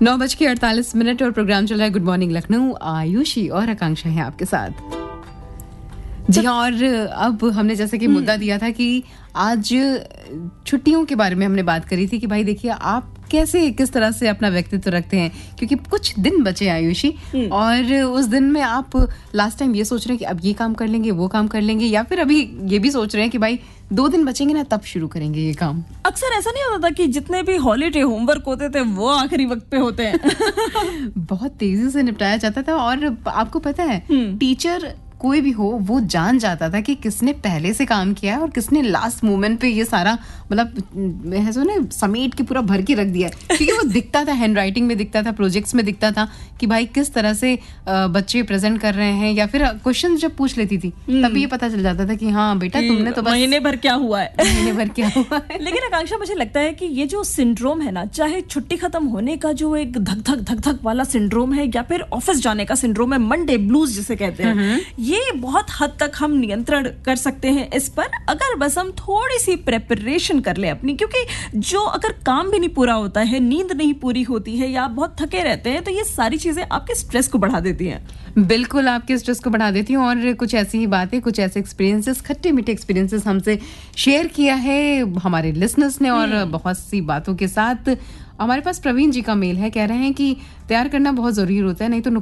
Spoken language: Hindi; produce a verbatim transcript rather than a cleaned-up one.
नौ बज के अड़तालीस मिनट और प्रोग्राम चल रहा है गुड मॉर्निंग लखनऊ। आयुषी और आकांक्षा है आपके साथ। जी हाँ, और अब हमने जैसे कि मुद्दा दिया था कि आज छुट्टियों के बारे में हमने बात करी थी कि भाई देखिए आप कैसे किस तरह से अपना व्यक्तित्व रखते हैं, क्योंकि कुछ दिन बचे आयुषी और उस दिन में आप लास्ट टाइम ये सोच रहे हैं कि अब ये काम कर लेंगे वो काम कर लेंगे, या फिर अभी ये भी सोच रहे हैं कि भाई दो दिन बचेंगे ना तब शुरू करेंगे ये काम। अक्सर ऐसा नहीं होता था कि जितने भी हॉलीडे होमवर्क होते थे वो आखिरी वक्त पे होते हैं। बहुत तेजी से निपटाया जाता था और आपको पता है टीचर कोई भी हो वो जान जाता था कि किसने पहले से काम किया है और किसने लास्ट मोमेंट पे ये सारा मतलब ऐसा ना समेट के पूरा भर के रख दिया है, क्योंकि वो दिखता था, हैंड राइटिंग में दिखता था, प्रोजेक्ट्स में दिखता था कि भाई किस तरह से बच्चे प्रेजेंट कर रहे हैं, या फिर क्वेश्चन जब पूछ लेती थी तभी ये पता चल जाता था कि हाँ बेटा तुमने तो बस महीने भर क्या हुआ है महीने भर क्या हुआ है। लेकिन आकांक्षा मुझे लगता है कि ये जो सिंड्रोम है ना, चाहे छुट्टी खत्म होने का जो एक धक धक धक धक वाला सिंड्रोम है या फिर ऑफिस जाने का सिंड्रोम है, मंडे ब्लूज जिसे कहते हैं, ये बहुत हद तक हम नियंत्रण कर सकते हैं इस पर अगर बस हम थोड़ी सी प्रेपरेशन कर ले अपनी। क्योंकि जो अगर काम भी नहीं पूरा होता है, नींद नहीं पूरी होती है या आप बहुत थके रहते हैं, तो ये सारी चीजें आपके स्ट्रेस को बढ़ा देती हैं। बिल्कुल आपके स्ट्रेस को बढ़ा देती हूँ। और कुछ ऐसी ही बातें, कुछ ऐसे एक्सपीरियंसेस, खट्टे मीठे एक्सपीरियंसेस हमसे शेयर किया है हमारे लिसनर्स ने, और बहुत सी बातों के साथ हमारे पास प्रवीण जी का मेल है। कह रहे हैं कि तैयार करना बहुत जरूरी होता है, नहीं तो